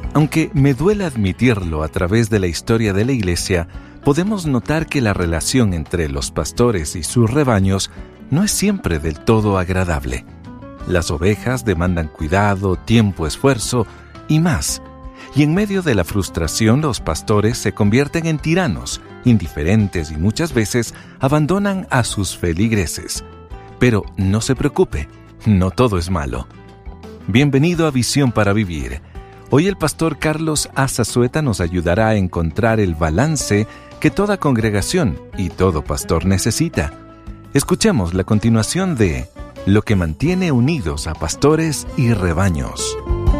Aunque me duele admitirlo, a través de la historia de la Iglesia, podemos notar que la relación entre los pastores y sus rebaños no es siempre del todo agradable. Las ovejas demandan cuidado, tiempo, esfuerzo y más. Y en medio de la frustración, los pastores se convierten en tiranos, indiferentes y muchas veces abandonan a sus feligreses. Pero no se preocupe, no todo es malo. Bienvenido a Visión para Vivir. Hoy el pastor Carlos Azazueta nos ayudará a encontrar el balance que toda congregación y todo pastor necesita. Escuchemos la continuación de Lo que mantiene unidos a pastores y rebaños.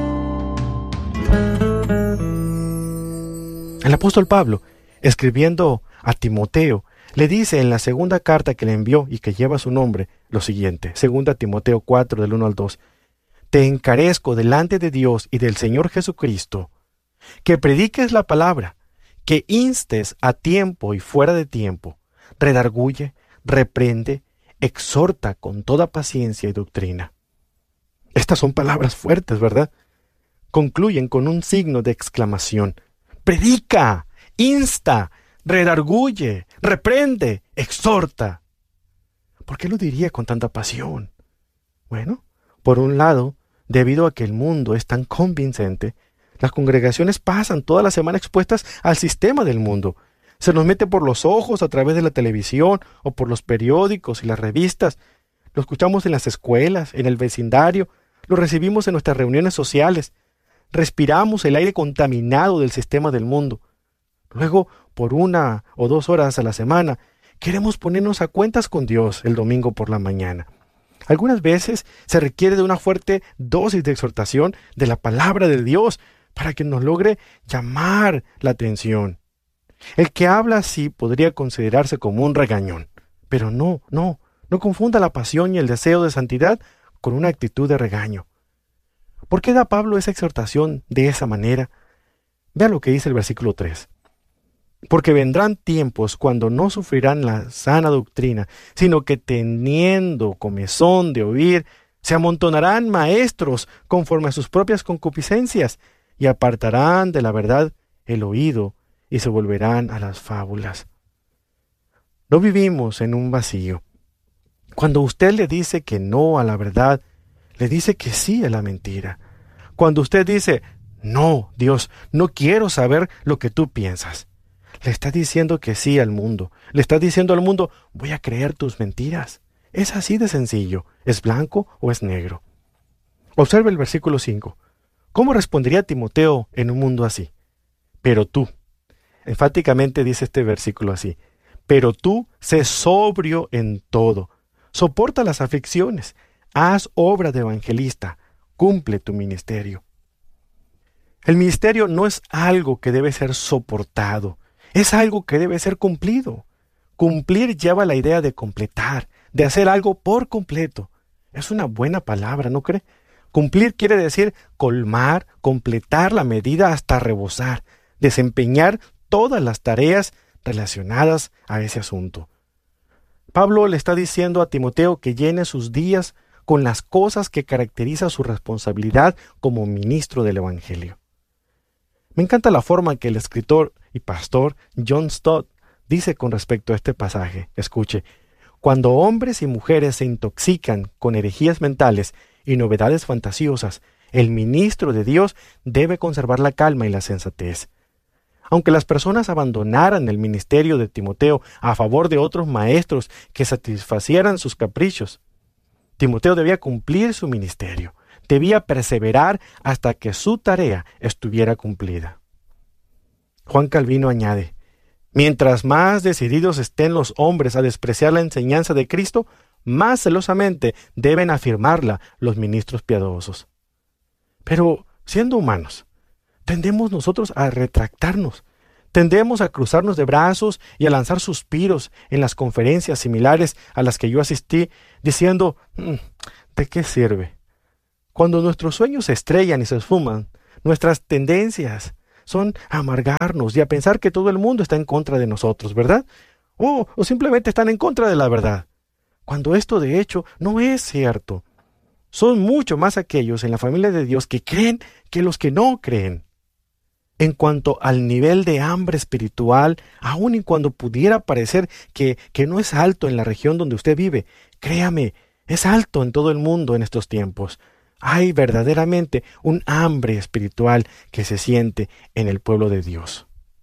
El apóstol Pablo, escribiendo a Timoteo, le dice en la segunda carta que le envió y que lleva su nombre lo siguiente, 2 Timoteo 4, del 1 al 2. Te encarezco delante de Dios y del Señor Jesucristo, que prediques la palabra, que instes a tiempo y fuera de tiempo, redarguye, reprende, exhorta con toda paciencia y doctrina. Estas son palabras fuertes, ¿verdad? Concluyen con un signo de exclamación. Predica, insta, redarguye, reprende, exhorta. ¿Por qué lo diría con tanta pasión? Bueno, por un lado, debido a que el mundo es tan convincente, las congregaciones pasan toda la semana expuestas al sistema del mundo. Se nos mete por los ojos a través de la televisión o por los periódicos y las revistas. Lo escuchamos en las escuelas, en el vecindario, lo recibimos en nuestras reuniones sociales. Respiramos el aire contaminado del sistema del mundo. Luego, por 1 o 2 horas a la semana, queremos ponernos a cuentas con Dios el domingo por la mañana. Algunas veces se requiere de una fuerte dosis de exhortación de la palabra de Dios para que nos logre llamar la atención. El que habla así podría considerarse como un regañón, pero no confunda la pasión y el deseo de santidad con una actitud de regaño. ¿Por qué da Pablo esa exhortación de esa manera? Vea lo que dice el versículo 3. Porque vendrán tiempos cuando no sufrirán la sana doctrina, sino que teniendo comezón de oír, se amontonarán maestros conforme a sus propias concupiscencias, y apartarán de la verdad el oído, y se volverán a las fábulas. No vivimos en un vacío. Cuando usted le dice que no a la verdad, le dice que sí a la mentira. Cuando usted dice, no, Dios, no quiero saber lo que tú piensas, le está diciendo que sí al mundo. Le está diciendo al mundo, voy a creer tus mentiras. Es así de sencillo. ¿Es blanco o es negro? Observe el versículo 5. ¿Cómo respondería Timoteo en un mundo así? Pero tú, enfáticamente dice este versículo así, pero tú sé sobrio en todo. Soporta las aflicciones. Haz obra de evangelista. Cumple tu ministerio. El ministerio no es algo que debe ser soportado. Es algo que debe ser cumplido. Cumplir lleva la idea de completar, de hacer algo por completo. Es una buena palabra, ¿no cree? Cumplir quiere decir colmar, completar la medida hasta rebosar, desempeñar todas las tareas relacionadas a ese asunto. Pablo le está diciendo a Timoteo que llene sus días con las cosas que caracterizan su responsabilidad como ministro del Evangelio. Me encanta la forma que el escritor y pastor John Stott dice con respecto a este pasaje. Escuche, cuando hombres y mujeres se intoxican con herejías mentales y novedades fantasiosas, el ministro de Dios debe conservar la calma y la sensatez. Aunque las personas abandonaran el ministerio de Timoteo a favor de otros maestros que satisfacieran sus caprichos, Timoteo debía cumplir su ministerio, debía perseverar hasta que su tarea estuviera cumplida. Juan Calvino añade, mientras más decididos estén los hombres a despreciar la enseñanza de Cristo, más celosamente deben afirmarla los ministros piadosos. Pero, siendo humanos, tendemos nosotros a retractarnos, tendemos a cruzarnos de brazos y a lanzar suspiros en las conferencias similares a las que yo asistí, diciendo, ¿de qué sirve? Cuando nuestros sueños se estrellan y se esfuman, nuestras tendencias son a amargarnos y a pensar que todo el mundo está en contra de nosotros, ¿verdad? O simplemente están en contra de la verdad, cuando esto de hecho no es cierto. Son mucho más aquellos en la familia de Dios que creen que los que no creen. en cuanto al nivel de hambre espiritual, aun y cuando pudiera parecer que no es alto en la región donde usted vive, créame, es alto en todo el mundo en estos tiempos. Hay verdaderamente un hambre espiritual que se siente en el pueblo de Dios.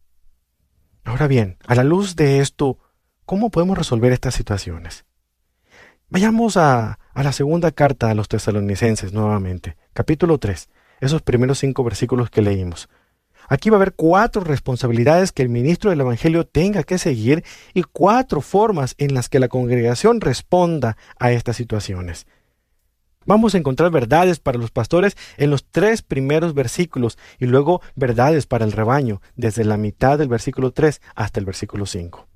Ahora bien, a la luz de esto, ¿cómo podemos resolver estas situaciones? Vayamos a la segunda carta a los tesalonicenses nuevamente, capítulo 3, esos primeros 5 versículos que leímos. Aquí va a haber 4 responsabilidades que el ministro del Evangelio tenga que seguir y 4 formas en las que la congregación responda a estas situaciones. Vamos a encontrar verdades para los pastores en los 3 primeros versículos y luego verdades para el rebaño desde la mitad del versículo 3 hasta el versículo 5.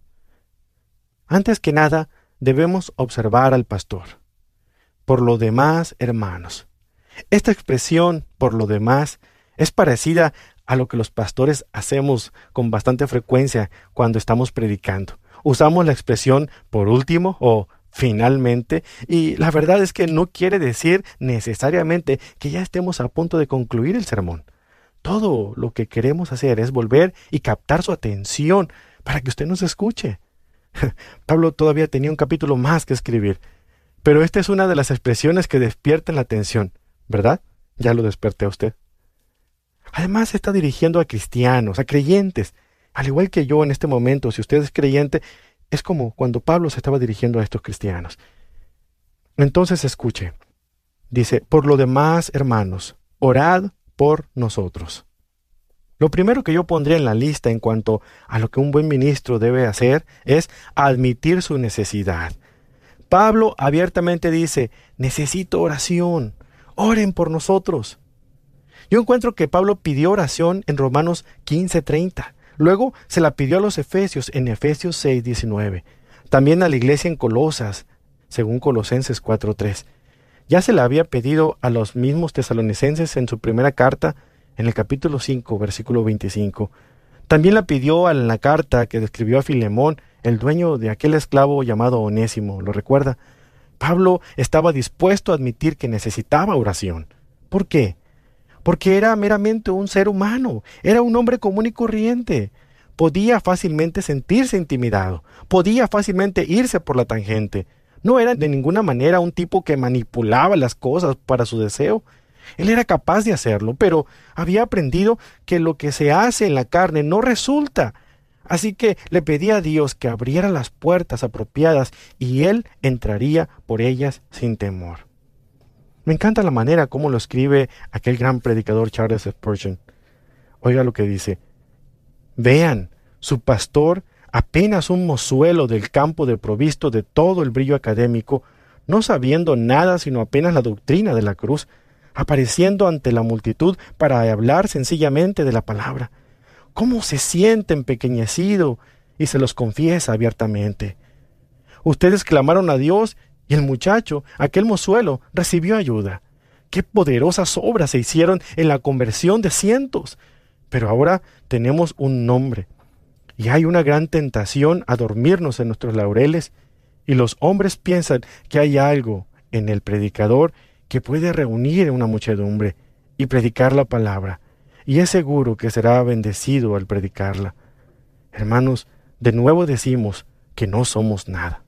Antes que nada, debemos observar al pastor. Por lo demás, hermanos. Esta expresión, por lo demás, es parecida a lo que los pastores hacemos con bastante frecuencia cuando estamos predicando. Usamos la expresión por último o finalmente, y la verdad es que no quiere decir necesariamente que ya estemos a punto de concluir el sermón. Todo lo que queremos hacer es volver y captar su atención para que usted nos escuche. Pablo todavía tenía un capítulo más que escribir, pero esta es una de las expresiones que despiertan la atención, ¿verdad? Ya lo desperté a usted. Además, se está dirigiendo a cristianos, a creyentes. Al igual que yo en este momento, si usted es creyente, es como cuando Pablo se estaba dirigiendo a estos cristianos. Entonces, escuche. Dice, por lo demás, hermanos, orad por nosotros. Lo primero que yo pondría en la lista en cuanto a lo que un buen ministro debe hacer es admitir su necesidad. Pablo abiertamente dice, necesito oración, oren por nosotros. Yo encuentro que Pablo pidió oración en Romanos 15:30. Luego se la pidió a los Efesios en Efesios 6:19. También a la iglesia en Colosas, según Colosenses 4:3. Ya se la había pedido a los mismos tesalonicenses en su primera carta, en el capítulo 5, versículo 25. También la pidió en la carta que escribió a Filemón, el dueño de aquel esclavo llamado Onésimo. ¿Lo recuerda? Pablo estaba dispuesto a admitir que necesitaba oración. ¿Por qué? Porque era meramente un ser humano, era un hombre común y corriente. Podía fácilmente sentirse intimidado, podía fácilmente irse por la tangente. No era de ninguna manera un tipo que manipulaba las cosas para su deseo. Él era capaz de hacerlo, pero había aprendido que lo que se hace en la carne no resulta. Así que le pedía a Dios que abriera las puertas apropiadas y él entraría por ellas sin temor. Me encanta la manera como lo escribe aquel gran predicador Charles Spurgeon. Oiga lo que dice. Vean, su pastor, apenas un mozuelo del campo desprovisto de todo el brillo académico, no sabiendo nada sino apenas la doctrina de la cruz, apareciendo ante la multitud para hablar sencillamente de la palabra. ¿Cómo se siente empequeñecido? Y se los confiesa abiertamente. Ustedes clamaron a Dios y el muchacho, aquel mozuelo, recibió ayuda. ¡Qué poderosas obras se hicieron en la conversión de cientos! Pero ahora tenemos un nombre. Y hay una gran tentación a dormirnos en nuestros laureles. Y los hombres piensan que hay algo en el predicador que puede reunir una muchedumbre y predicar la palabra. Y es seguro que será bendecido al predicarla. Hermanos, de nuevo decimos que no somos nada.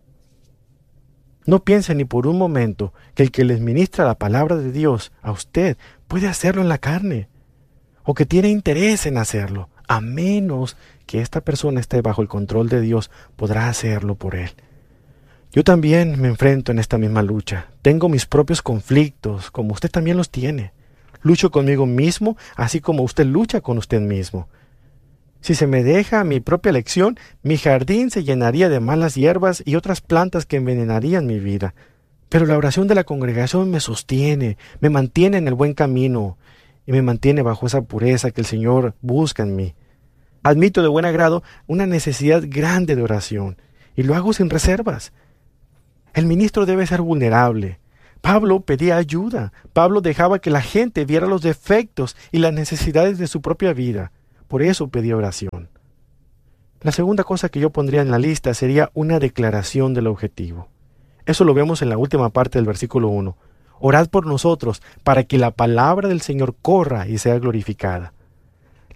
No piensen ni por un momento que el que les ministra la palabra de Dios a usted puede hacerlo en la carne, o que tiene interés en hacerlo, a menos que esta persona esté bajo el control de Dios, podrá hacerlo por él. Yo también me enfrento en esta misma lucha. Tengo mis propios conflictos, como usted también los tiene. Lucho conmigo mismo, así como usted lucha con usted mismo. Si se me deja mi propia elección, mi jardín se llenaría de malas hierbas y otras plantas que envenenarían mi vida. Pero la oración de la congregación me sostiene, me mantiene en el buen camino y me mantiene bajo esa pureza que el Señor busca en mí. Admito de buen agrado una necesidad grande de oración y lo hago sin reservas. El ministro debe ser vulnerable. Pablo pedía ayuda. Pablo dejaba que la gente viera los defectos y las necesidades de su propia vida. Por eso pedía oración. La segunda cosa que yo pondría en la lista sería una declaración del objetivo. Eso lo vemos en la última parte del versículo 1. Orad por nosotros para que la palabra del Señor corra y sea glorificada.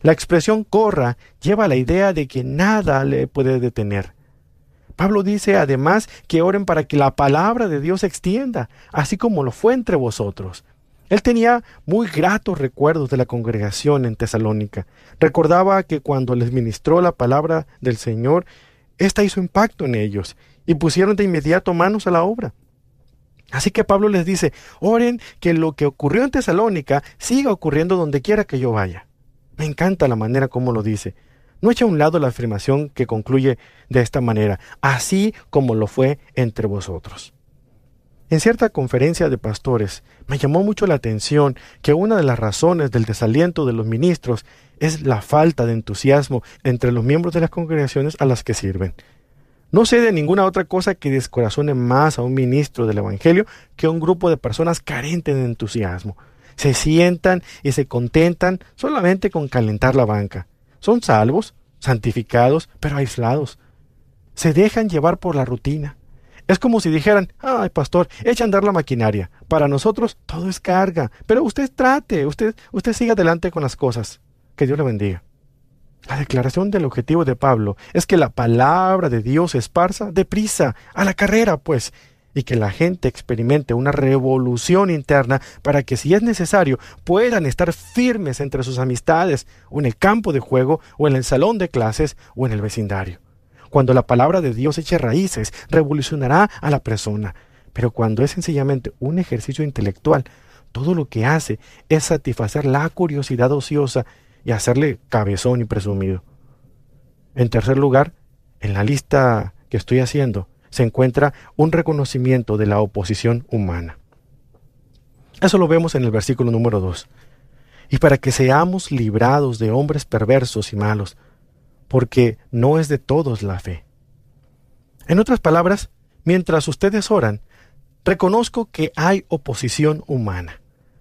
La expresión corra lleva a la idea de que nada le puede detener. Pablo dice además que oren para que la palabra de Dios se extienda, así como lo fue entre vosotros. Él tenía muy gratos recuerdos de la congregación en Tesalónica. Recordaba que cuando les ministró la palabra del Señor, ésta hizo impacto en ellos y pusieron de inmediato manos a la obra. Así que Pablo les dice, oren que lo que ocurrió en Tesalónica siga ocurriendo donde quiera que yo vaya. Me encanta la manera como lo dice. No echa a un lado la afirmación que concluye de esta manera, así como lo fue entre vosotros. En cierta conferencia de pastores, me llamó mucho la atención que una de las razones del desaliento de los ministros es la falta de entusiasmo entre los miembros de las congregaciones a las que sirven. No sé de ninguna otra cosa que descorazone más a un ministro del Evangelio que un grupo de personas carentes de entusiasmo. Se sientan y se contentan solamente con calentar la banca. Son salvos, santificados, pero aislados. Se dejan llevar por la rutina. Es como si dijeran, ay, pastor, echa a andar la maquinaria. Para nosotros todo es carga, pero usted trate, usted siga adelante con las cosas. Que Dios le bendiga. La declaración del objetivo de Pablo es que la palabra de Dios se esparza deprisa, a la carrera, pues, y que la gente experimente una revolución interna para que, si es necesario, puedan estar firmes entre sus amistades, o en el campo de juego, o en el salón de clases, o en el vecindario. Cuando la palabra de Dios eche raíces, revolucionará a la persona. Pero cuando es sencillamente un ejercicio intelectual, todo lo que hace es satisfacer la curiosidad ociosa y hacerle cabezón y presumido. En tercer lugar, en la lista que estoy haciendo, se encuentra un reconocimiento de la oposición humana. Eso lo vemos en el versículo número 2. Y para que seamos librados de hombres perversos y malos, porque no es de todos la fe. En otras palabras, mientras ustedes oran, reconozco que hay oposición humana.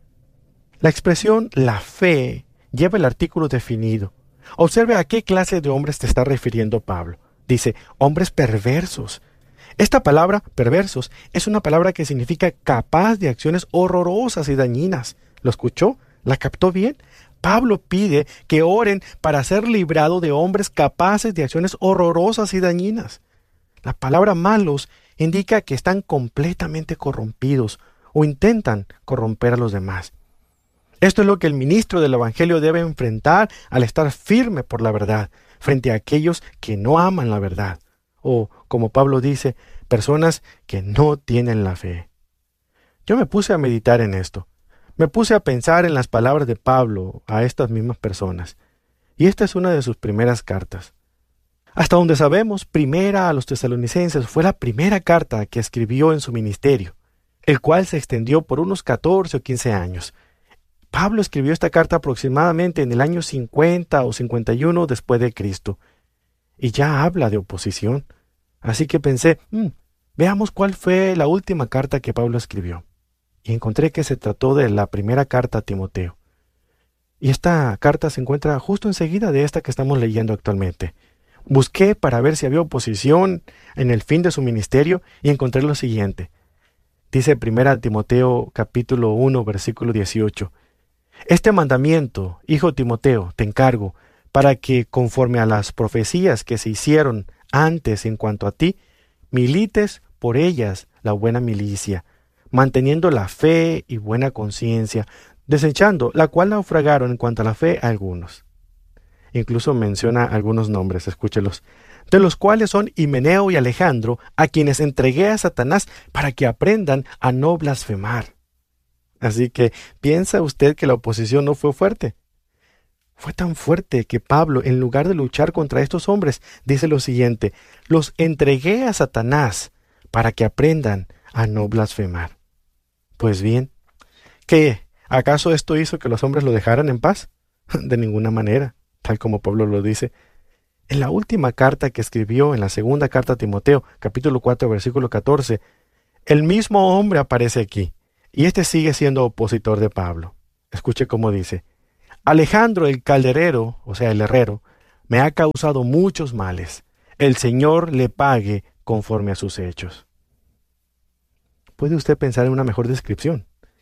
La expresión la fe lleva el artículo definido. Observe a qué clase de hombres te está refiriendo Pablo. Dice, hombres perversos. Esta palabra, perversos, es una palabra que significa capaz de acciones horrorosas y dañinas. ¿Lo escuchó? ¿La captó bien? Pablo pide que oren para ser librado de hombres capaces de acciones horrorosas y dañinas. La palabra malos indica que están completamente corrompidos o intentan corromper a los demás. Esto es lo que el ministro del Evangelio debe enfrentar al estar firme por la verdad, frente a aquellos que no aman la verdad. O, como Pablo dice, personas que no tienen la fe. Yo me puse a meditar en esto. Me puse a pensar en las palabras de Pablo a estas mismas personas. Y esta es una de sus primeras cartas. Hasta donde sabemos, Primera a los Tesalonicenses fue la primera carta que escribió en su ministerio, el cual se extendió por unos 14 o 15 años. Pablo escribió esta carta aproximadamente en el año 50 o 51 después de Cristo. Y ya habla de oposición. Así que pensé, veamos cuál fue la última carta que Pablo escribió. Y encontré que se trató de la primera carta a Timoteo. Y esta carta se encuentra justo enseguida de esta que estamos leyendo actualmente. Busqué para ver si había oposición en el fin de su ministerio y encontré lo siguiente. Dice 1 Timoteo capítulo 1 versículo 18. Este mandamiento, hijo Timoteo, te encargo, para que, conforme a las profecías que se hicieron antes en cuanto a ti, milites por ellas la buena milicia, manteniendo la fe y buena conciencia, desechando la cual naufragaron en cuanto a la fe a algunos. Incluso menciona algunos nombres, escúchelos, de los cuales son Himeneo y Alejandro, a quienes entregué a Satanás para que aprendan a no blasfemar. Así que, ¿piensa usted que la oposición no fue fuerte? Fue tan fuerte que Pablo, en lugar de luchar contra estos hombres, dice lo siguiente: los entregué a Satanás para que aprendan a no blasfemar. Pues bien, ¿qué? ¿Acaso esto hizo que los hombres lo dejaran en paz? De ninguna manera, tal como Pablo lo dice. En la última carta que escribió, en la segunda carta a Timoteo, capítulo 4, versículo 14, el mismo hombre aparece aquí, y este sigue siendo opositor de Pablo. Escuche cómo dice: Alejandro el calderero, o sea el herrero, me ha causado muchos males. El Señor le pague conforme a sus hechos. ¿Puede usted pensar en una mejor descripción?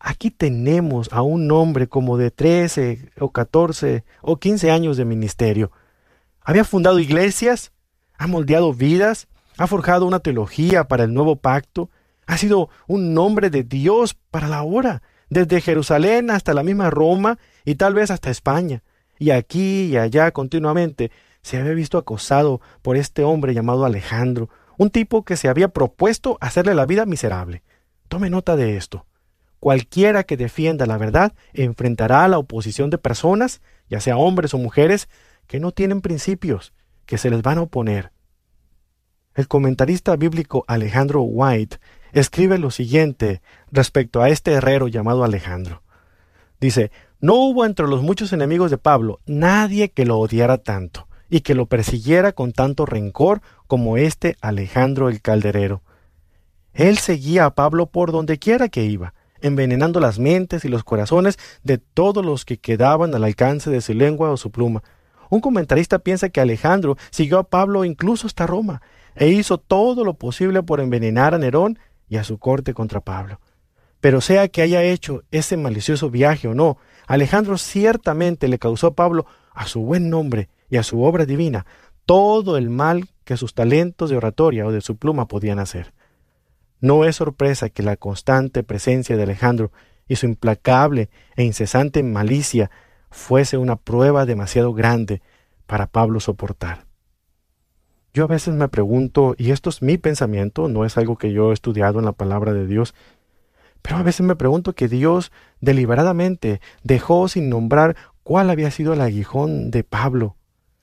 aquí tenemos a un hombre como de 13 o 14 o 15 años de ministerio. Había fundado iglesias, ha moldeado vidas, ha forjado una teología para el nuevo pacto, ha sido un hombre de Dios para la hora, desde Jerusalén hasta la misma Roma y tal vez hasta España. Y aquí y allá continuamente se había visto acosado por este hombre llamado Alejandro, un tipo que se había propuesto hacerle la vida miserable. Tome nota de esto. Cualquiera que defienda la verdad enfrentará a la oposición de personas, ya sea hombres o mujeres, que no tienen principios, que se les van a oponer. El comentarista bíblico Alejandro White escribe lo siguiente respecto a este herrero llamado Alejandro. Dice: no hubo entre los muchos enemigos de Pablo nadie que lo odiara tanto y que lo persiguiera con tanto rencor como este Alejandro el calderero. Él seguía a Pablo por donde quiera que iba, envenenando las mentes y los corazones de todos los que quedaban al alcance de su lengua o su pluma. Un comentarista piensa que Alejandro siguió a Pablo incluso hasta Roma, e hizo todo lo posible por envenenar a Nerón y a su corte contra Pablo. Pero sea que haya hecho ese malicioso viaje o no, Alejandro ciertamente le causó a Pablo, a su buen nombre y a su obra divina, todo el mal que sus talentos de oratoria o de su pluma podían hacer. No es sorpresa que la constante presencia de Alejandro y su implacable e incesante malicia fuese una prueba demasiado grande para Pablo soportar. Yo a veces me pregunto, y esto es mi pensamiento, no es algo que yo he estudiado en la palabra de Dios, pero a veces me pregunto que Dios deliberadamente dejó sin nombrar cuál había sido el aguijón de Pablo.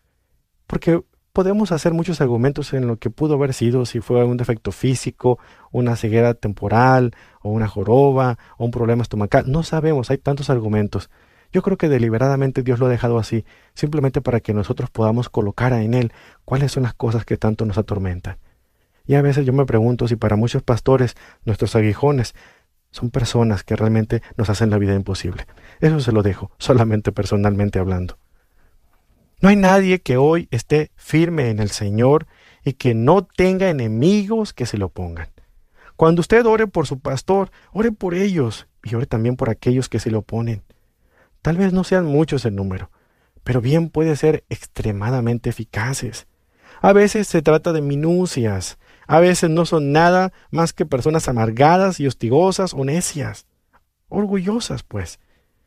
Porque podemos hacer muchos argumentos en lo que pudo haber sido, si fue un defecto físico, una ceguera temporal, o una joroba, o un problema estomacal. No sabemos, hay tantos argumentos. Yo creo que deliberadamente Dios lo ha dejado así, simplemente para que nosotros podamos colocar en Él cuáles son las cosas que tanto nos atormentan. Y a veces yo me pregunto si para muchos pastores nuestros aguijones son personas que realmente nos hacen la vida imposible. Eso se lo dejo, solamente personalmente hablando. No hay nadie que hoy esté firme en el Señor y que no tenga enemigos que se le opongan. Cuando usted ore por su pastor, ore por ellos y ore también por aquellos que se le oponen. Tal vez no sean muchos en número, pero bien puede ser extremadamente eficaces. A veces se trata de minucias, a veces no son nada más que personas amargadas y hostigosas o necias, orgullosas pues.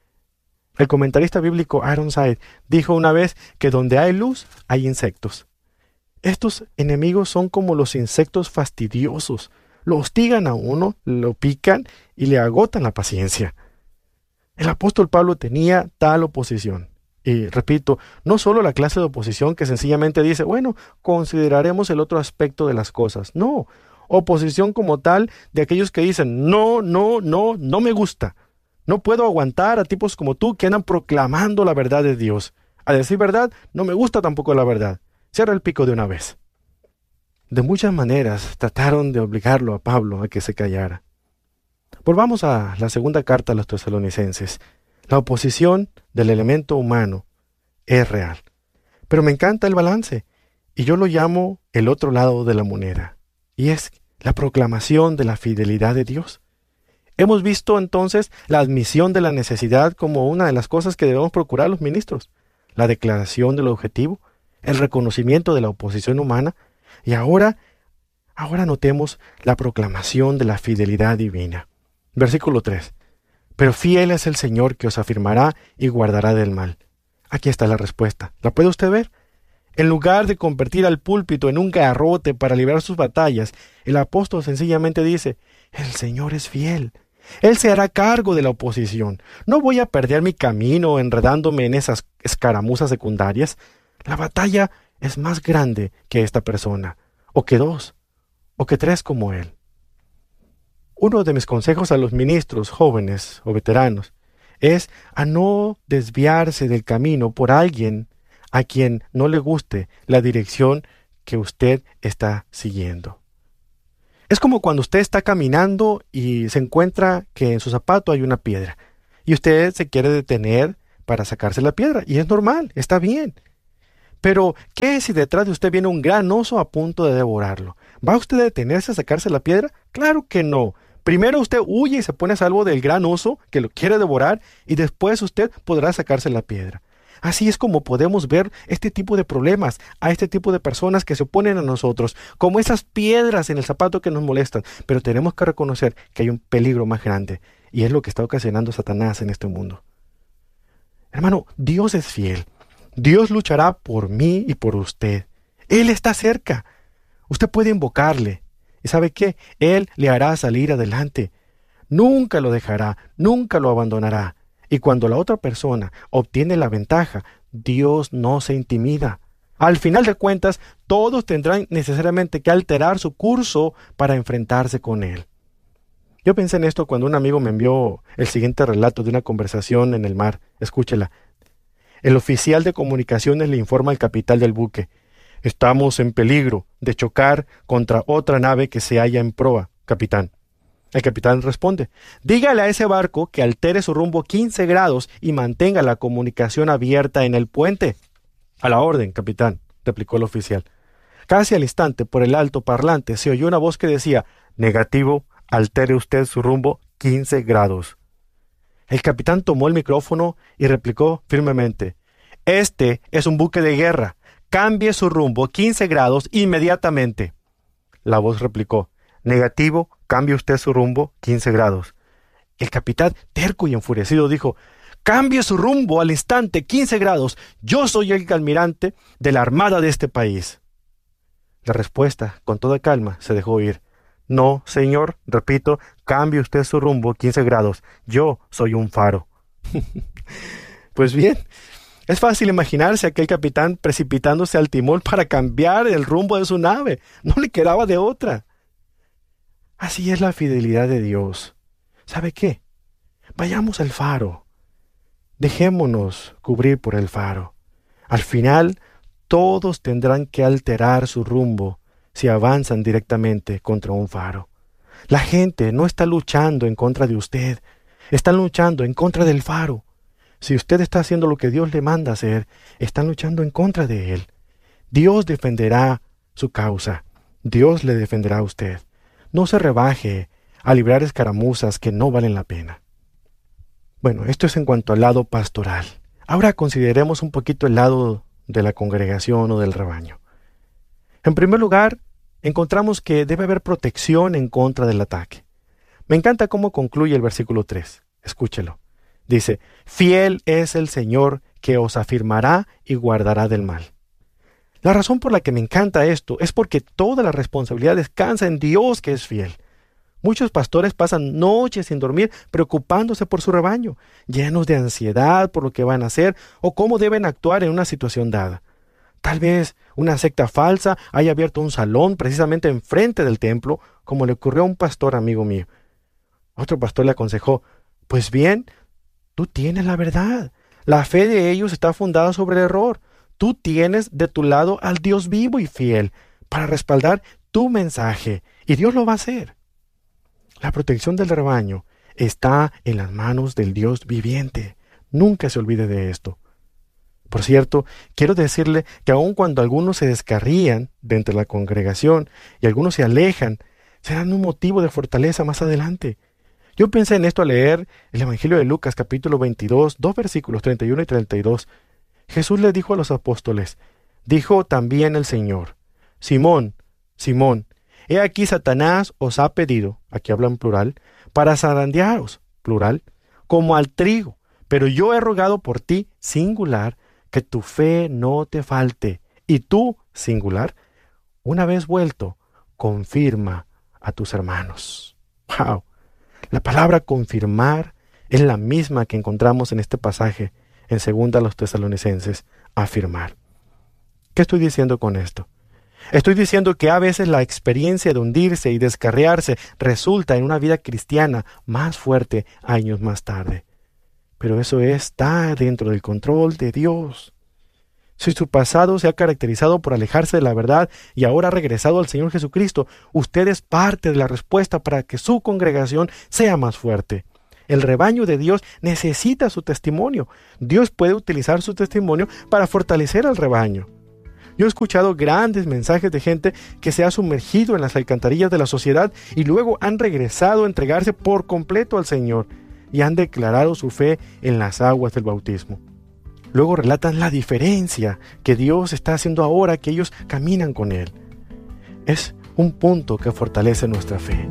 El comentarista bíblico Ironside dijo una vez que donde hay luz hay insectos. Estos enemigos son como los insectos fastidiosos, lo hostigan a uno, lo pican y le agotan la paciencia. El apóstol Pablo tenía tal oposición. Y repito, no solo la clase de oposición que sencillamente dice, bueno, consideraremos el otro aspecto de las cosas. No, oposición como tal de aquellos que dicen, no me gusta. No puedo aguantar a tipos como tú que andan proclamando la verdad de Dios. A decir verdad, no me gusta tampoco la verdad. Cierra el pico de una vez. De muchas maneras trataron de obligarlo a Pablo a que se callara. Volvamos a la segunda carta a los tesalonicenses. La oposición del elemento humano es real. Pero me encanta el balance, y yo lo llamo el otro lado de la moneda, y es la proclamación de la fidelidad de Dios. Hemos visto entonces la admisión de la necesidad como una de las cosas que debemos procurar los ministros, la declaración del objetivo, el reconocimiento de la oposición humana, y ahora notemos la proclamación de la fidelidad divina. Versículo 3. Pero fiel es el Señor que os afirmará y guardará del mal. Aquí está la respuesta. ¿La puede usted ver? En lugar de convertir al púlpito en un garrote para librar sus batallas, el apóstol sencillamente dice, el Señor es fiel. Él se hará cargo de la oposición. No voy a perder mi camino enredándome en esas escaramuzas secundarias. La batalla es más grande que esta persona, o que dos, o que tres como él. Uno de mis consejos a los ministros jóvenes o veteranos es a no desviarse del camino por alguien a quien no le guste la dirección que usted está siguiendo. Es como cuando usted está caminando y se encuentra que en su zapato hay una piedra y usted se quiere detener para sacarse la piedra, y es normal, está bien. Pero, ¿qué si detrás de usted viene un gran oso a punto de devorarlo? ¿Va usted a detenerse a sacarse la piedra? Claro que no. Primero usted huye y se pone a salvo del gran oso que lo quiere devorar, y después usted podrá sacarse la piedra. Así es como podemos ver este tipo de problemas, a este tipo de personas que se oponen a nosotros, como esas piedras en el zapato que nos molestan. Pero tenemos que reconocer que hay un peligro más grande, y es lo que está ocasionando Satanás en este mundo. Hermano, Dios es fiel. Dios luchará por mí y por usted. Él está cerca. Usted puede invocarle. ¿Y sabe qué? Él le hará salir adelante. Nunca lo dejará, nunca lo abandonará. Y cuando la otra persona obtiene la ventaja, Dios no se intimida. Al final de cuentas, todos tendrán necesariamente que alterar su curso para enfrentarse con Él. Yo pensé en esto cuando un amigo me envió el siguiente relato de una conversación en el mar. Escúchela. El oficial de comunicaciones le informa al capitán del buque: estamos en peligro de chocar contra otra nave que se halla en proa, capitán. El capitán responde: dígale a ese barco que altere su rumbo 15 grados y mantenga la comunicación abierta en el puente. A la orden, capitán, replicó el oficial. Casi al instante, por el altoparlante, se oyó una voz que decía: negativo, altere usted su rumbo 15 grados. El capitán tomó el micrófono y replicó firmemente: este es un buque de guerra. Cambie su rumbo 15 grados inmediatamente. La voz replicó: negativo, cambie usted su rumbo 15 grados. El capitán, terco y enfurecido, dijo: cambie su rumbo al instante 15 grados. Yo soy el almirante de la armada de este país. La respuesta, con toda calma, se dejó oír: no, señor, repito, cambie usted su rumbo 15 grados. Yo soy un faro. Pues bien, es fácil imaginarse a aquel capitán precipitándose al timón para cambiar el rumbo de su nave. No le quedaba de otra. Así es la fidelidad de Dios. ¿Sabe qué? Vayamos al faro. Dejémonos cubrir por el faro. Al final, todos tendrán que alterar su rumbo si avanzan directamente contra un faro. La gente no está luchando en contra de usted. Están luchando en contra del faro. Si usted está haciendo lo que Dios le manda hacer, están luchando en contra de Él. Dios defenderá su causa. Dios le defenderá a usted. No se rebaje a librar escaramuzas que no valen la pena. Bueno, esto es en cuanto al lado pastoral. Ahora consideremos un poquito el lado de la congregación o del rebaño. En primer lugar, encontramos que debe haber protección en contra del ataque. Me encanta cómo concluye el versículo 3. Escúchelo. Dice: fiel es el Señor que os afirmará y guardará del mal. La razón por la que me encanta esto es porque toda la responsabilidad descansa en Dios, que es fiel. Muchos pastores pasan noches sin dormir preocupándose por su rebaño, llenos de ansiedad por lo que van a hacer o cómo deben actuar en una situación dada. Tal vez una secta falsa haya abierto un salón precisamente enfrente del templo, como le ocurrió a un pastor amigo mío. Otro pastor le aconsejó: pues bien, tú tienes la verdad. La fe de ellos está fundada sobre el error. Tú tienes de tu lado al Dios vivo y fiel para respaldar tu mensaje, y Dios lo va a hacer. La protección del rebaño está en las manos del Dios viviente. Nunca se olvide de esto. Por cierto, quiero decirle que aun cuando algunos se descarrían dentro de la congregación y algunos se alejan, serán un motivo de fortaleza más adelante. Yo pensé en esto al leer el Evangelio de Lucas, capítulo 22, 2 versículos 31 y 32. Jesús le dijo a los apóstoles: dijo también el Señor: Simón, Simón, he aquí Satanás os ha pedido, aquí habla en plural, para zarandearos, plural, como al trigo, pero yo he rogado por ti, singular, que tu fe no te falte, y tú, singular, una vez vuelto, confirma a tus hermanos. ¡Wow! La palabra confirmar es la misma que encontramos en este pasaje, en 2 Tesalonicenses, afirmar. ¿Qué estoy diciendo con esto? Estoy diciendo que a veces la experiencia de hundirse y descarriarse resulta en una vida cristiana más fuerte años más tarde. Pero eso está dentro del control de Dios. Si su pasado se ha caracterizado por alejarse de la verdad y ahora ha regresado al Señor Jesucristo, usted es parte de la respuesta para que su congregación sea más fuerte. El rebaño de Dios necesita su testimonio. Dios puede utilizar su testimonio para fortalecer al rebaño. Yo he escuchado grandes mensajes de gente que se ha sumergido en las alcantarillas de la sociedad y luego han regresado a entregarse por completo al Señor y han declarado su fe en las aguas del bautismo. Luego relatan la diferencia que Dios está haciendo ahora que ellos caminan con Él. Es un punto que fortalece nuestra fe.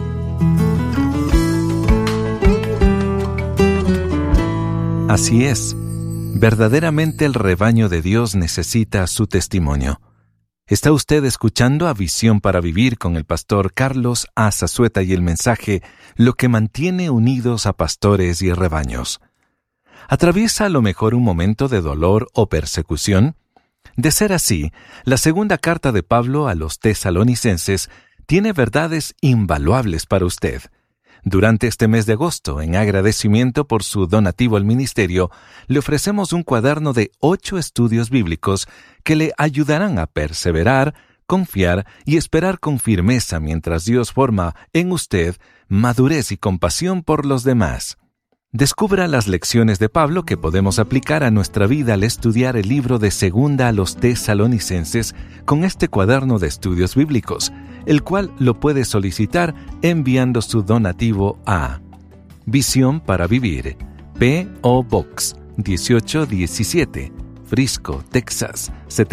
Así es. Verdaderamente el rebaño de Dios necesita su testimonio. Está usted escuchando a Visión para Vivir con el pastor Carlos A. Zazueta y el mensaje Lo que mantiene unidos a pastores y rebaños. ¿Atraviesa a lo mejor un momento de dolor o persecución? De ser así, la segunda carta de Pablo a los tesalonicenses tiene verdades invaluables para usted. Durante este mes de agosto, en agradecimiento por su donativo al ministerio, le ofrecemos un cuaderno de 8 estudios bíblicos que le ayudarán a perseverar, confiar y esperar con firmeza mientras Dios forma en usted madurez y compasión por los demás. Descubra las lecciones de Pablo que podemos aplicar a nuestra vida al estudiar el libro de Segunda a los Tesalonicenses con este cuaderno de estudios bíblicos, el cual lo puede solicitar enviando su donativo a Visión para Vivir, P.O. Box 1817, Frisco, Texas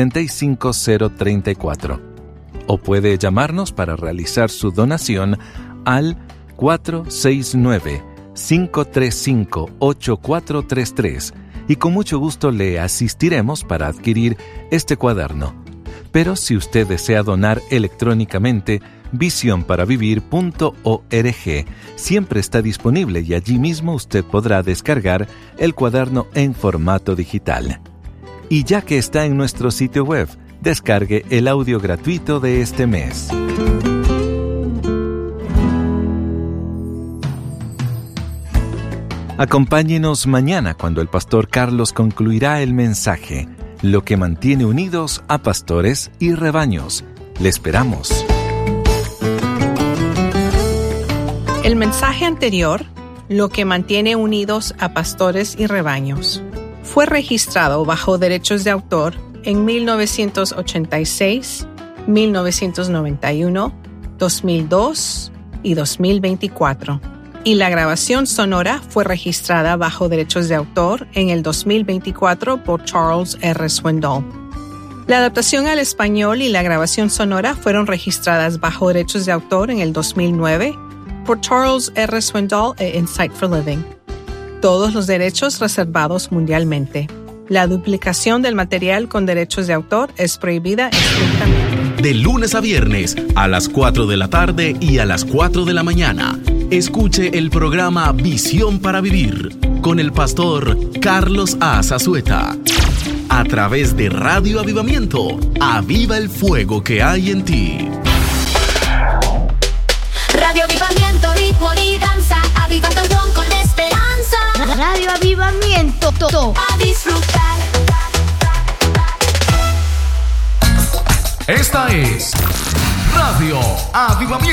75034. O puede llamarnos para realizar su donación al 469-535-8433 y con mucho gusto le asistiremos para adquirir este cuaderno. Pero si usted desea donar electrónicamente, visionparavivir.org siempre está disponible y allí mismo usted podrá descargar el cuaderno en formato digital. Y ya que está en nuestro sitio web, descargue el audio gratuito de este mes. Acompáñenos mañana cuando el pastor Carlos concluirá el mensaje, Lo que mantiene unidos a pastores y rebaños. Le esperamos. El mensaje anterior, Lo que mantiene unidos a pastores y rebaños, fue registrado bajo derechos de autor en 1986, 1991, 2002 y 2024. Y la grabación sonora fue registrada bajo derechos de autor en el 2024 por Charles R. Swindoll. La adaptación al español y la grabación sonora fueron registradas bajo derechos de autor en el 2009 por Charles R. Swindoll e Insight for Living. Todos los derechos reservados mundialmente. La duplicación del material con derechos de autor es prohibida estrictamente. De lunes a viernes, a las 4 de la tarde y a las 4 de la mañana. Escuche el programa Visión para Vivir con el pastor Carlos A. Zazueta. A través de Radio Avivamiento, aviva el fuego que hay en ti. Radio Avivamiento, ritmo y danza, avivando el don con esperanza. Radio Avivamiento, a disfrutar. Esta es Radio Avivamiento.